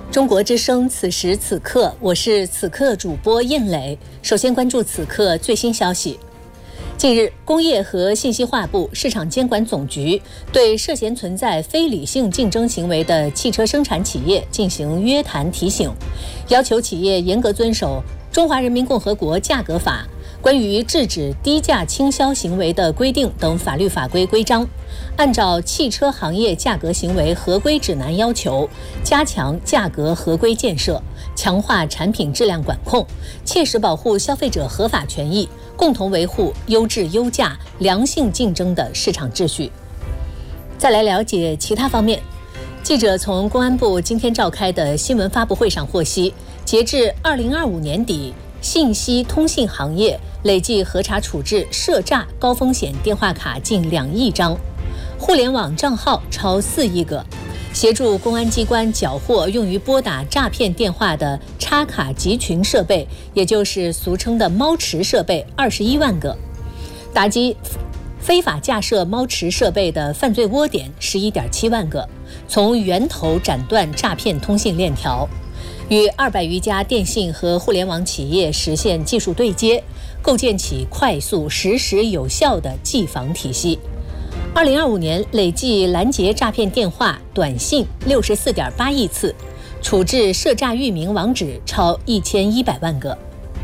中国之声，此时此刻，我是此刻主播应磊。首先关注此刻最新消息。近日，工业和信息化部、市场监管总局对涉嫌存在非理性竞争行为的汽车生产企业进行约谈提醒，要求企业严格遵守《中华人民共和国价格法》关于制止低价倾销行为的规定等法律法规规章，按照汽车行业价格行为合规指南要求，加强价格合规建设，强化产品质量管控，切实保护消费者合法权益，共同维护优质优价、良性竞争的市场秩序。再来了解其他方面。记者从公安部今天召开的新闻发布会上获悉，截至2025年底，信息通信行业累计核查处置涉诈高风险电话卡近2亿张，互联网账号超4亿个，协助公安机关缴获用于拨打诈骗电话的插卡集群设备，也就是俗称的猫池设备21万个，打击非法架设猫池设备的犯罪窝点11.7万个，从源头斩断诈骗通信链条，与200余家电信和互联网企业实现技术对接，构建起快速、实时、有效的技防体系。2025年累计拦截诈骗电话、短信64.8亿次，处置涉诈域名网址超1100万个。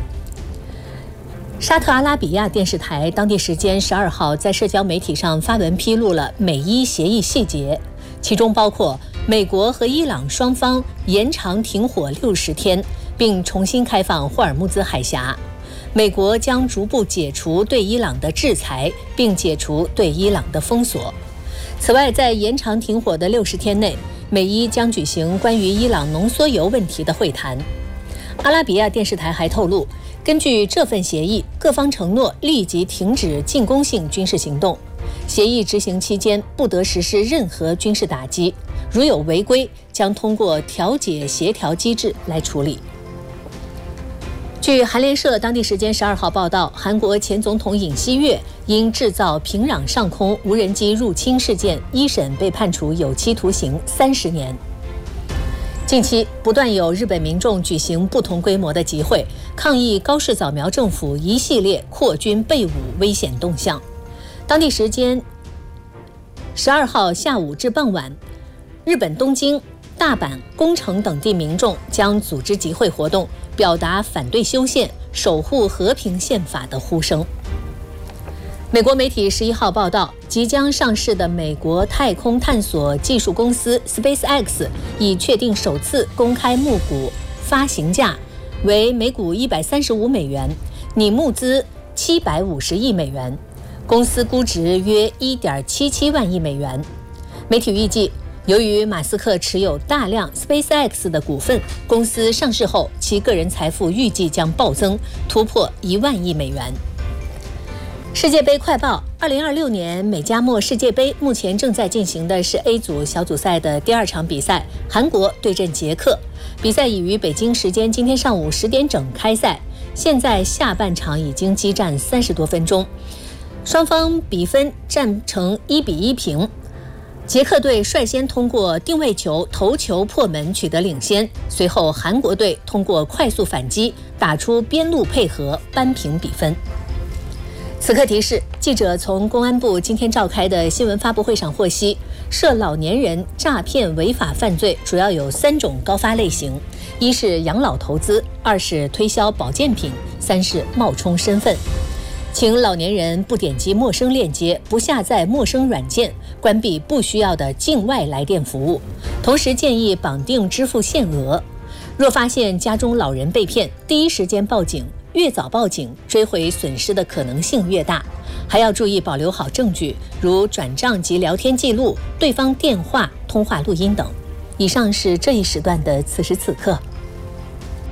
沙特阿拉比亚电视台当地时间12号在社交媒体上发文披露了美伊协议细节，其中包括美国和伊朗双方延长停火60天，并重新开放霍尔木兹海峡。美国将逐步解除对伊朗的制裁，并解除对伊朗的封锁。此外，在延长停火的60天内，美伊将举行关于伊朗浓缩铀问题的会谈。阿拉比亚电视台还透露，根据这份协议，各方承诺立即停止进攻性军事行动，协议执行期间不得实施任何军事打击，如有违规，将通过调解协调机制来处理。据韩联社当地时间12号报道，韩国前总统尹锡悦因制造平壤上空无人机入侵事件一审被判处有期徒刑30年。近期不断有日本民众举行不同规模的集会，抗议高市早苗政府一系列扩军备武危险动向。当地时间12号下午至傍晚，日本东京、大阪、宫城等地民众将组织集会活动，表达反对修宪、守护和平宪法的呼声。美国媒体11号报道，即将上市的美国太空探索技术公司 SpaceX 已确定首次公开募股，发行价为每股135美元，拟募资750亿美元，公司估值约1.77万亿美元。媒体预计，由于马斯克持有大量 SpaceX 的股份，公司上市后其个人财富预计将暴增，突破1万亿美元。世界杯快报：2026年美加墨世界杯目前正在进行的是 A 组小组赛的第2场比赛，韩国对阵捷克。比赛已于北京时间今天上午10点整开赛，现在下半场已经激战30多分钟，双方比分战成1-1平。捷克队率先通过定位球、头球破门取得领先，随后韩国队通过快速反击打出边路配合扳平比分。此刻提示，记者从公安部今天召开的新闻发布会上获悉，涉老年人诈骗违法犯罪主要有3种高发类型：一是养老投资，2是推销保健品，3是冒充身份。请老年人不点击陌生链接，不下载陌生软件，关闭不需要的境外来电服务，同时建议绑定支付限额。若发现家中老人被骗，第一时间报警，越早报警，追回损失的可能性越大。还要注意保留好证据，如转账及聊天记录、对方电话、通话录音等。以上是这一时段的此时此刻。